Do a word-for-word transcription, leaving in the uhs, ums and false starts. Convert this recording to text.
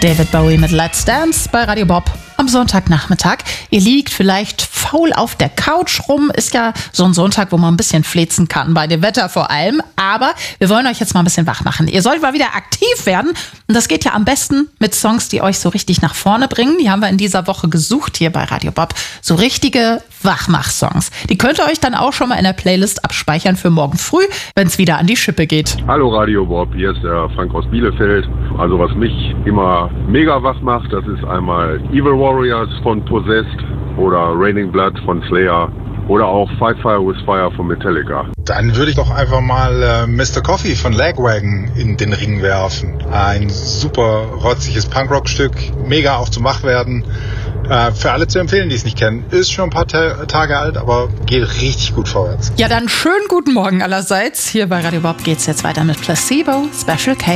David Bowie mit Let's Dance bei Radio Bob am Sonntagnachmittag. Ihr liegt vielleicht faul auf der Couch rum. Ist ja so ein Sonntag, wo man ein bisschen flezen kann, bei dem Wetter vor allem. Aber wir wollen euch jetzt mal ein bisschen wach machen. Ihr sollt mal wieder aktiv werden. Und das geht ja am besten mit Songs, die euch so richtig nach vorne bringen. Die haben wir in dieser Woche gesucht hier bei Radio Bob. So richtige Wachmach-Songs. Die könnt ihr euch dann auch schon mal in der Playlist abspeichern für morgen früh, wenn es wieder an die Schippe geht. Hallo Radio Bob, hier ist der Frank aus Bielefeld. Also was mich immer mega wach macht, das ist einmal Evil Warriors von Possessed oder Raining Blood von Slayer oder auch Fight Fire with Fire von Metallica. Dann würde ich doch einfach mal äh, Mister Coffee von Lagwagon in den Ring werfen. Ein super rotziges Punkrock-Stück, mega auch zum Wachwerden. Äh, für alle zu empfehlen, die es nicht kennen. Ist schon ein paar Ta- Tage alt, aber geht richtig gut vorwärts. Ja, dann schönen guten Morgen allerseits. Hier bei Radio Bob geht's jetzt weiter mit Placebo, Special K.